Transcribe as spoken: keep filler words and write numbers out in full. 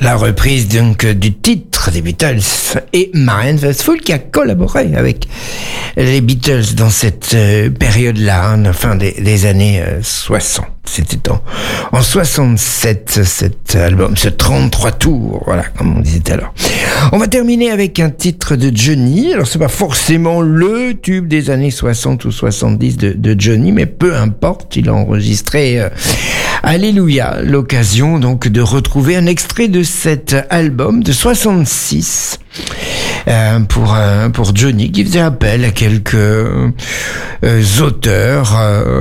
La reprise donc du titre des Beatles et Marianne Faithfull qui a collaboré avec les Beatles dans cette euh, période-là, hein, la fin des, des années euh, soixante. C'était en, en soixante-sept cet album, ce trente-trois tours, voilà, comme on disait alors. On va terminer avec un titre de Johnny. Alors c'est pas forcément le tube des années soixante ou soixante-dix de, de Johnny, mais peu importe, il a enregistré euh, Alléluia, l'occasion donc de retrouver un extrait de cet album de soixante-six euh, pour euh, pour Johnny qui faisait appel à quelques euh, auteurs euh,